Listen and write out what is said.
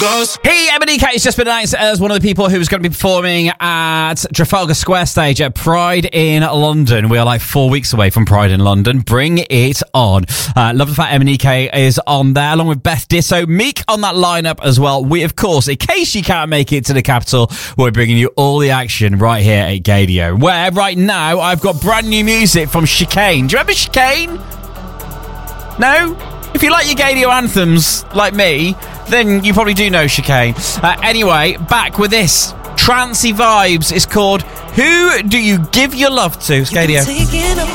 Hey, Emily has just been announced as one of the people who's going to be performing at Trafalgar Square stage at Pride in London. We are like 4 weeks away from Pride in London. Bring it on. Love the fact Emanike is on there, along with Beth Disso, Meek on that lineup as well. We, of course, in case you can't make it to the capital, we're bringing you all the action right here at Gaydio, where right now I've got brand new music from Chicane. Do you remember Chicane? No? If you like your Gaydio anthems, like me, then you probably do know Chicane. Anyway, back with this. Trancey vibes. It's called Who Do You Give Your Love To? It's Gaydio.